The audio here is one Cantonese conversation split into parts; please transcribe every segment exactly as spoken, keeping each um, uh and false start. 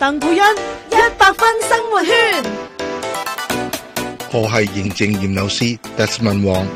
鄧佩欣一百分生活圈。 我係認證驗樓師 Desmond Wong。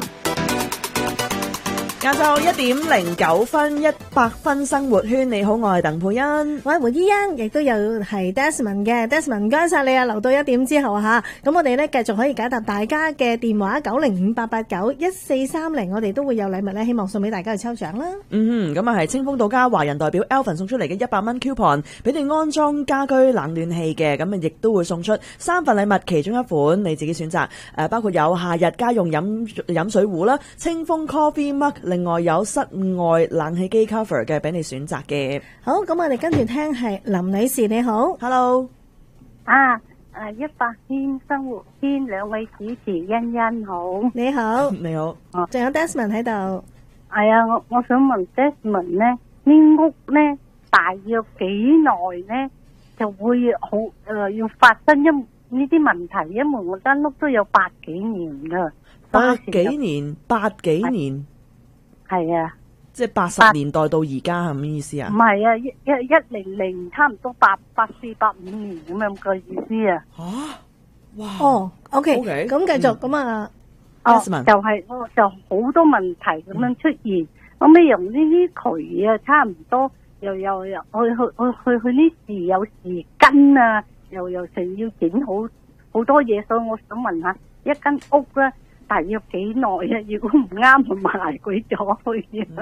晏晝一點零九分，一百分生活圈。你好，我係鄧佩欣， 我係胡依欣，亦都有係 Desmond 嘅 Desmond，唔該晒你啊！留到一點之後吓，咁我哋咧繼續可以解答大家嘅電話九零五八八九一四三零，我哋都會有禮物咧，希望送俾大家去抽獎啦。 嗯哼，咁啊係清風到家華人代表 Alvin 送出嚟嘅一百蚊 coupon，俾你安裝家居冷暖氣嘅，咁啊亦都會送出三份禮物，其中一款你自己選擇，誒、呃、包括有夏日家用飲飲水壺啦，清風 Coffee Mug，另外有室外冷氣機 cover 嘅俾你選擇嘅。 好，咁我哋跟住聽係林女士，你好 ，Hello， 啊，誒一百圈生活圈兩位主持欣欣好， 你好， 你好， 仲有 Desmond 喺度。 係啊，我我想問 Desmond 咧，呢屋咧大約幾耐咧就會好誒、呃、要發生一呢啲問題？因為我間屋都有百幾年噶， 百幾年，百幾年。 係啊， 即係八十年代到而家係咩意思啊？ 唔係啊，一一一零零差唔多八八四八五年咁樣嘅意思啊。 吓，哇！ 哦 ，OK， OK， 咁繼續咁啊。 哦，就係我就好多問題咁樣出現，後尾用呢啲渠啊，差唔多又又又去去去去去呢時有時根啊，又又成要整好好多嘢，所以我想問下，一間屋咧。大約幾耐啊？如果唔啱就賣鬼咗去啊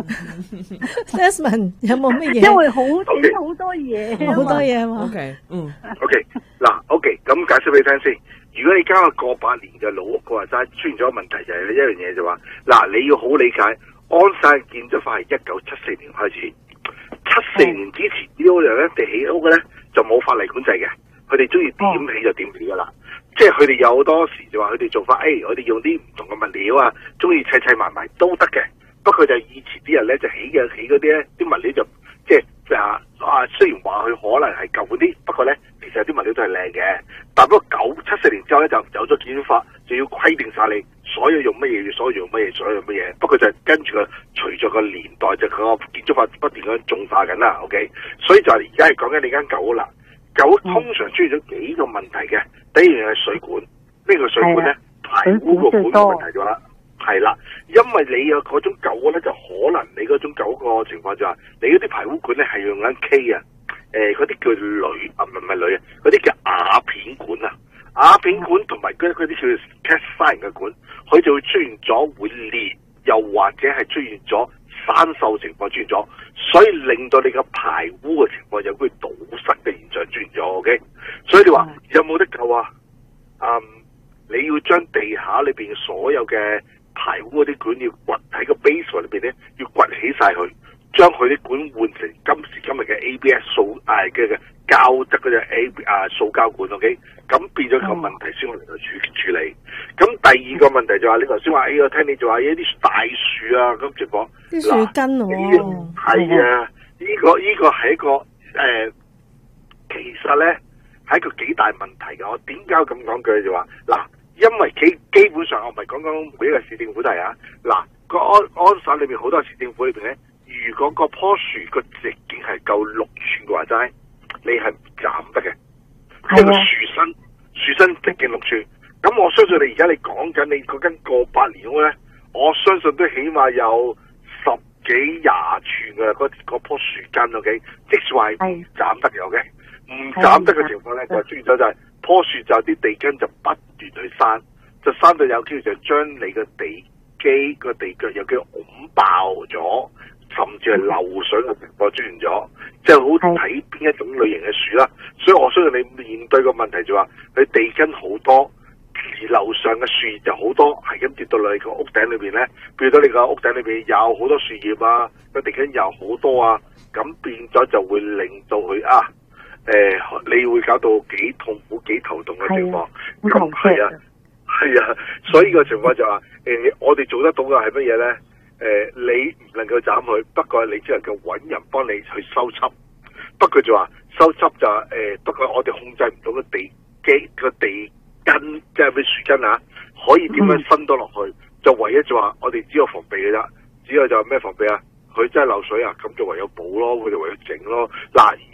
！Desmond 有冇乜嘢？ 因為好整好多嘢， 好多嘢啊嘛。 OK， 嗯 ，OK， 嗱 ，OK， 咁解釋俾你聽先。如果你交個過百年嘅老屋嘅話，齋出現咗問題就係一樣嘢就話，嗱，你要好理解，安晒建築法係一九七四年開始，七四年之前呢屋人咧地起屋嘅咧就冇法例管制嘅，佢哋中意點起就點起噶啦。即係佢哋有好多時就話佢哋做法，誒、哎，我哋用啲唔同嘅物料啊，中意砌砌埋埋都得嘅。不過就以前啲人咧就起嘅起嗰啲咧，啲物料就即係啊啊，雖然話佢可能係舊啲，不過咧其實啲物料都係靚嘅。但不過九七四年之後咧就有咗建築法，就要規定晒你所有用乜嘢，所有用乜嘢，所有用乜嘢。不過就跟住個隨着個年代就佢個建築法不斷咁進化緊啦。OK， 所以就係而家係講緊你間舊屋啦。舊屋通常出現咗幾個問題嘅。第一樣係水管，咩叫水管咧？排污個管嘅問題咗啦，係啦，因為你有嗰種舊屋咧，就可能你嗰種舊屋個情況就係、是、你嗰啲排污管咧係用緊 K 啊，誒嗰啲叫鋁啊，唔係唔係鋁啊，嗰啲叫瓦片管啊，瓦片管同埋嗰啲叫 cast iron 嘅管，佢就會出現咗會裂，又或者係出現咗生鏽情況出現咗，所以令到你個排污嘅情況有啲堵塞嘅現象出現咗 ，OK。所以你話有冇得救啊？嗯，你要將地下裏邊所有嘅排污嗰啲管要掘喺個 base 裏邊咧，要掘起晒佢，將佢啲管換成今時今日嘅 A B S 塑誒嘅嘅膠質嗰隻 A 啊塑膠管 ，OK， 咁變咗個問題先可能去處處理。咁第二個問題就話、是、你頭先話，誒我聽你就話一啲大樹啊咁情況， 啲樹根喎， 係啊，呢、這個呢、這個係一個誒、呃，其實咧。係一個幾大問題嘅，我點解咁講句就話嗱，因為基基本上我唔係講講每一個市政府都係啊，嗱個安安省裏面好多市政府裏邊咧，如果個棵樹個直徑係夠六寸嘅話齋，你係唔斬得嘅，即係個樹身樹身直徑六寸，咁我相信你而家你講緊你嗰間過百年屋咧，我相信都起碼有十幾廿寸嘅嗰嗰棵樹根 ，OK， 即係話係唔斬得嘅 ，OK。唔斬得嘅情況咧，就出現咗就係棵樹就啲地根就不斷去生，就生到有機會就將你個地基個地腳有機會拱爆咗，甚至係漏水嘅情況出現咗，即係好睇邊一種類型嘅樹啦。所以我相信你面對個問題就話，佢地根好多，而樓上嘅樹葉就好多，係咁跌到你個屋頂裏邊咧，變咗你個屋頂裏邊有好多樹葉啊，個地根又好多啊，咁變咗就會令到佢啊。誒、呃，你會搞到幾痛苦、幾頭痛嘅情況，咁係啊，係啊，所以個情況就話，誒、呃，我哋做得到嘅係乜嘢咧？誒、呃，你唔能夠斬佢，不過你只能夠揾人幫你去修葺。不過就話修葺就誒、呃，不過我哋控制唔到個地基、個地根，即係咩樹根啊，可以點樣伸到落去？就唯一就話我哋只有防備嘅啫，只有就係咩防備啊？佢真係漏水啊，咁就唯有補咯，佢就唯有整咯。嗱。